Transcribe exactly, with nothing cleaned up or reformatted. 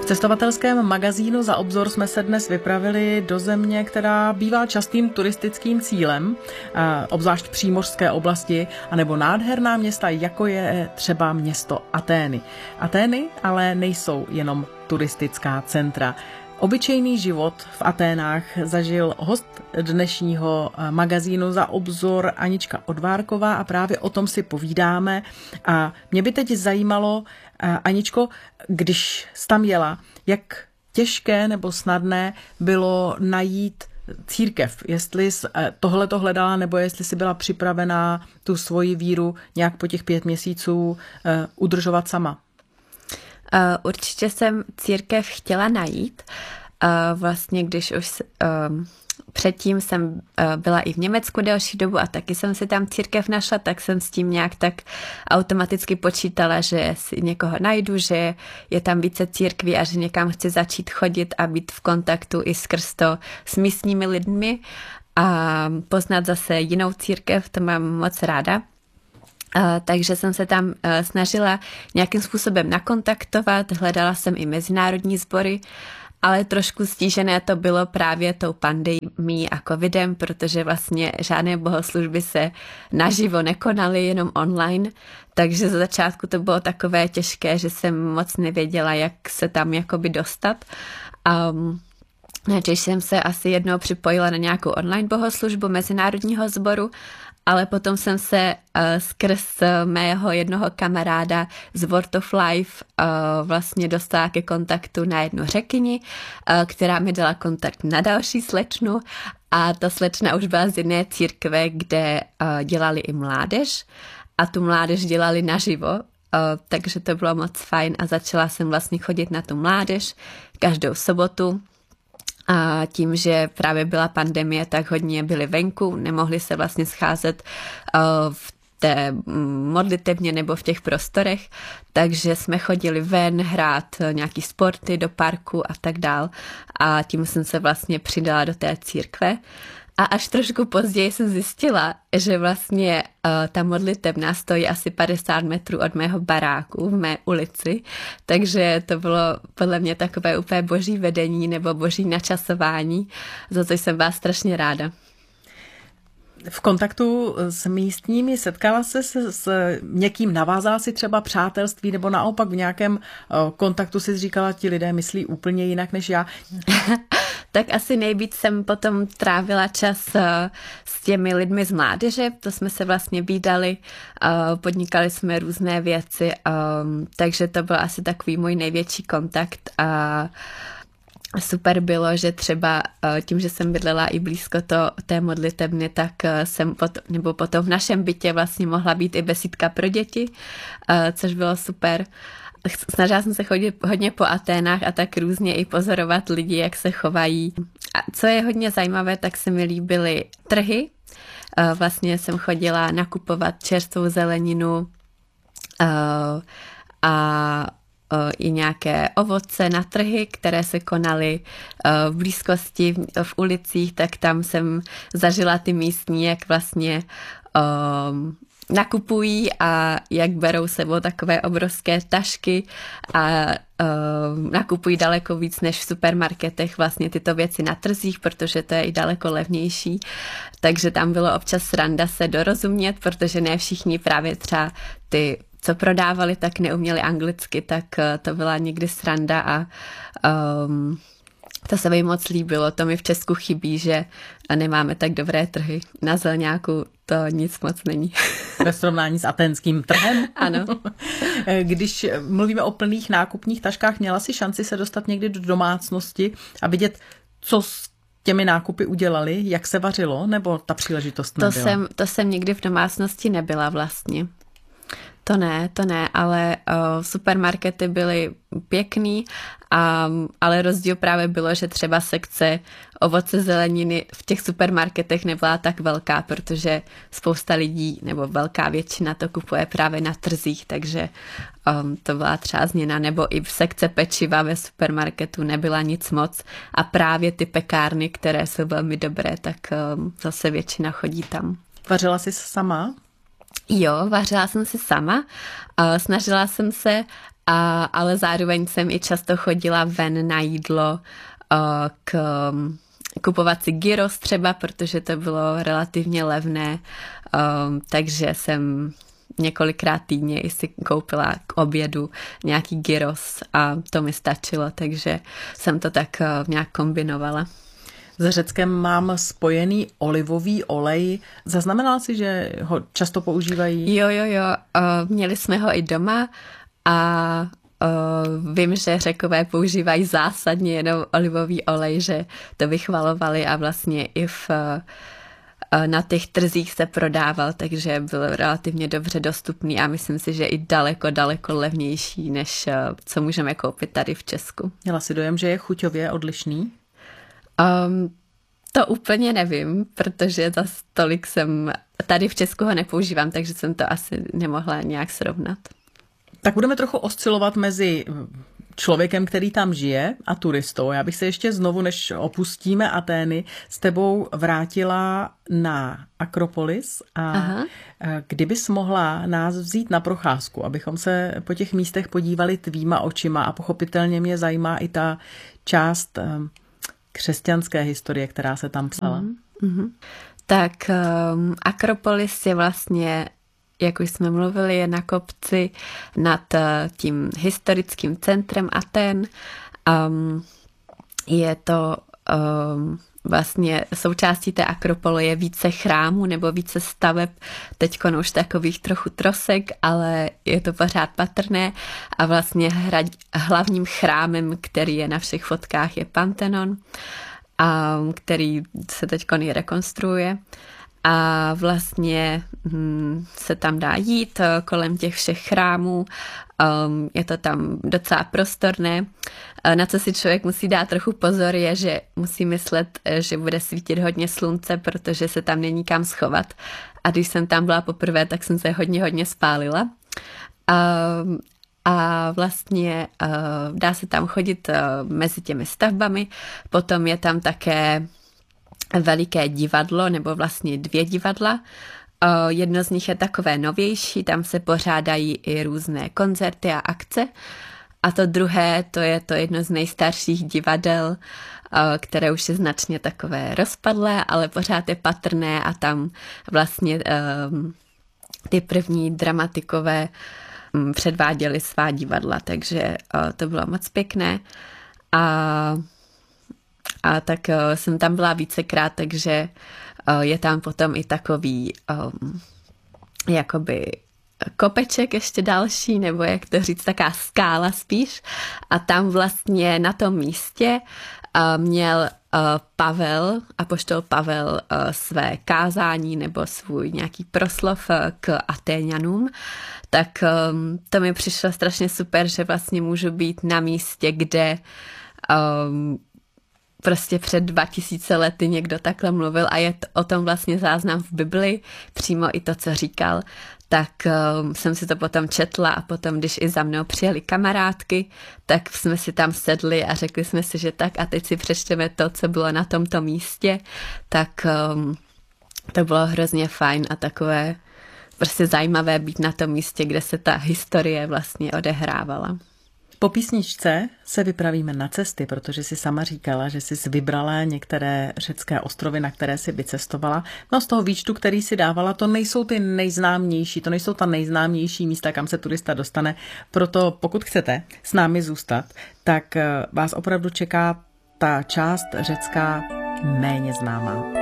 cestovatelském magazínu Za obzor jsme se dnes vypravili do země, která bývá častým turistickým cílem, obzvlášť přímořské oblasti, anebo nádherná města, jako je třeba město Atény. Atény ale nejsou jenom turistická centra. Obyčejný život v Aténách zažil host dnešního magazínu Za obzor Anička Odvárková a právě o tom si povídáme. A mě by teď zajímalo, Aničko, když jsi tam jela, jak těžké nebo snadné bylo najít církev, jestli jsi tohleto hledala, nebo jestli jsi byla připravená tu svoji víru nějak po těch pět měsíců udržovat sama. Uh, určitě jsem církev chtěla najít. Uh, vlastně, když už uh, předtím jsem uh, byla i v Německu delší dobu a taky jsem si tam církev našla, tak jsem s tím nějak tak automaticky počítala, že si někoho najdu, že je tam více církví a že někam chci začít chodit a být v kontaktu i skrz to s místními lidmi a poznat zase jinou církev, to mám moc ráda. Uh, takže jsem se tam uh, snažila nějakým způsobem nakontaktovat, hledala jsem i mezinárodní sbory, ale trošku stížené to bylo právě tou pandemií a covidem, protože vlastně žádné bohoslužby se naživo nekonaly, jenom online, takže za začátku to bylo takové těžké, že jsem moc nevěděla, jak se tam jakoby dostat. Um, Nejdřív jsem se asi jednou připojila na nějakou online bohoslužbu mezinárodního sboru, ale potom jsem se uh, skrz mého jednoho kamaráda z Word of Life uh, vlastně dostala ke kontaktu na jednu řekyni, uh, která mi dala kontakt na další slečnu a ta slečna už byla z jedné církve, kde uh, dělali i mládež a tu mládež dělali naživo, uh, takže to bylo moc fajn a začala jsem vlastně chodit na tu mládež každou sobotu. A tím, že právě byla pandemie, tak hodně byli venku, nemohli se vlastně scházet uh, v té modlitevně nebo v těch prostorech, takže jsme chodili ven hrát nějaký sporty do parku a tak dál a tím jsem se vlastně přidala do té církve. A až trošku později jsem zjistila, že vlastně uh, ta modlitebna stojí asi padesát metrů od mého baráku v mé ulici, takže to bylo podle mě takové úplně boží vedení nebo boží načasování, za co jsem byla strašně ráda. V kontaktu s místními setkala se s, s někým, navázala si třeba přátelství nebo naopak v nějakém uh, kontaktu si říkala, ti lidé myslí úplně jinak než já? Tak asi nejvíc jsem potom trávila čas uh, s těmi lidmi z mládeže, to jsme se vlastně vídali, uh, podnikali jsme různé věci, um, takže to byl asi takový můj největší kontakt a super bylo, že třeba tím, že jsem bydlela i blízko to, té modlitebny, tak jsem potom, nebo potom v našem bytě vlastně mohla být i besídka pro děti, což bylo super. Snažila jsem se chodit hodně po Aténách a tak různě i pozorovat lidi, jak se chovají. A co je hodně zajímavé, tak se mi líbily trhy. Vlastně jsem chodila nakupovat čerstvou zeleninu a i nějaké ovoce na trhy, které se konaly v blízkosti v ulicích, tak tam jsem zažila ty místní, jak vlastně um, nakupují a jak berou sebou takové obrovské tašky a um, nakupují daleko víc než v supermarketech vlastně tyto věci na trzích, protože to je i daleko levnější. Takže tam bylo občas sranda se dorozumět, protože ne všichni právě třeba ty co prodávali, tak neuměli anglicky, tak to byla někdy sranda a um, to se mi moc líbilo. To mi v Česku chybí, že nemáme tak dobré trhy. Na Zelňáku to nic moc není. Ve srovnání s aténským trhem? Ano. Když mluvíme o plných nákupních taškách, měla si šanci se dostat někdy do domácnosti a vidět, co s těmi nákupy udělali, jak se vařilo, nebo ta příležitost nebyla? To jsem, to jsem nikdy v domácnosti nebyla vlastně. To ne, to ne, ale uh, supermarkety byly pěkný, a, ale rozdíl právě bylo, že třeba sekce ovoce zeleniny v těch supermarketech nebyla tak velká, protože spousta lidí, nebo velká většina to kupuje právě na trzích, takže um, to byla třeba změna, nebo i v sekce pečiva ve supermarketu nebyla nic moc a právě ty pekárny, které jsou velmi dobré, tak um, zase většina chodí tam. Vařila jsi sama? Jo, vařila jsem si sama, snažila jsem se A, ale zároveň jsem i často chodila ven na jídlo k kupovat si gyros třeba, protože to bylo relativně levné, takže jsem několikrát týdně i si koupila k obědu nějaký gyros a to mi stačilo, takže jsem to tak nějak kombinovala. S Řeckem mám spojený olivový olej. Zaznamenala si, že ho často používají? Jo, jo, jo. Měli jsme ho i doma a vím, že Řekové používají zásadně jenom olivový olej, že to vychvalovali a vlastně i v, na těch trzích se prodával, takže byl relativně dobře dostupný a myslím si, že i daleko, daleko levnější, než co můžeme koupit tady v Česku. Měla si dojem, že je chuťově odlišný? Um, to úplně nevím, protože za tolik jsem, tady v Česku ho nepoužívám, takže jsem to asi nemohla nějak srovnat. Tak budeme trochu oscilovat mezi člověkem, který tam žije, a turistou. Já bych se ještě znovu, než opustíme Atény, s tebou vrátila na Akropolis a Aha. kdybys mohla nás vzít na procházku, abychom se po těch místech podívali tvýma očima a pochopitelně mě zajímá i ta část křesťanské historie, která se tam psala. Mm-hmm. Tak um, Akropolis je vlastně, jak už jsme mluvili, je na kopci nad tím historickým centrem Aten. Um, je to um, vlastně součástí té Akropole je více chrámů nebo více staveb, teďko už takových trochu trosek, ale je to pořád patrné a vlastně hra, hlavním chrámem, který je na všech fotkách, je Pantheon, a, který se teďko rekonstruuje. A vlastně hm, se tam dá jít kolem těch všech chrámů, um, je to tam docela prostorné. Na co si člověk musí dát trochu pozor je, že musí myslet, že bude svítit hodně slunce, protože se tam není kam schovat. A když jsem tam byla poprvé, tak jsem se hodně, hodně spálila. Um, a vlastně uh, dá se tam chodit uh, mezi těmi stavbami, potom je tam také veliké divadlo, nebo vlastně dvě divadla. Jedno z nich je takové novější, tam se pořádají i různé koncerty a akce. A to druhé, to je to jedno z nejstarších divadel, které už je značně takové rozpadlé, ale pořád je patrné a tam vlastně um, ty první dramatikové um, předváděli svá divadla, takže uh, to bylo moc pěkné. A A tak uh, jsem tam byla vícekrát, takže uh, je tam potom i takový um, jakoby kopeček ještě další, nebo jak to říct, taká skála spíš. A tam vlastně na tom místě uh, měl uh, Pavel, apoštol Pavel, uh, své kázání nebo svůj nějaký proslov uh, k Atéňanům. Tak um, to mi přišlo strašně super, že vlastně můžu být na místě, kde um, prostě před dva tisíce lety někdo takhle mluvil a je o tom vlastně záznam v Bibli, přímo i to, co říkal, tak um, jsem si to potom četla a potom, když i za mnou přijeli kamarádky, tak jsme si tam sedli a řekli jsme si, že tak a teď si přečteme to, co bylo na tomto místě, tak um, to bylo hrozně fajn a takové prostě zajímavé být na tom místě, kde se ta historie vlastně odehrávala. Po písničce se vypravíme na cesty, protože si sama říkala, že jsi vybrala některé řecké ostrovy, na které si vycestovala. No z toho výčtu, který si dávala, to nejsou ty nejznámější, to nejsou ta nejznámější místa, kam se turista dostane. Proto pokud chcete s námi zůstat, tak vás opravdu čeká ta část řecká méně známá.